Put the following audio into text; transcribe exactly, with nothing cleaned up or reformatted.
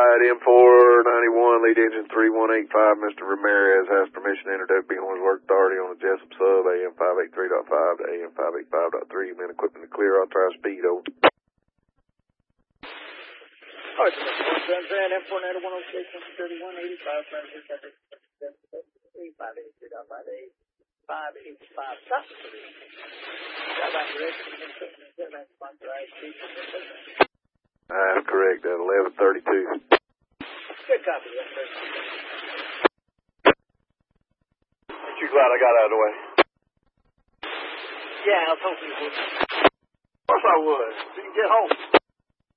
right, M four ninety-one, lead engine three one eight five, Mister Ramirez has permission to enter Bighorn's Work Authority on the Jessup sub, A M five eighty-three point five to A M five eighty-five point three. Man, equipment to clear, authorized speed, over. All right, M four ninety-one oh six, thirty-one eighty-five, five eighty-three point five eight, five eighty-five, stop. That's correct, at eleven thirty-two. Good copy, yes, sir. Aren't you glad I got out of the way? Yeah, I was hoping you would. Of course I would. So you can get home.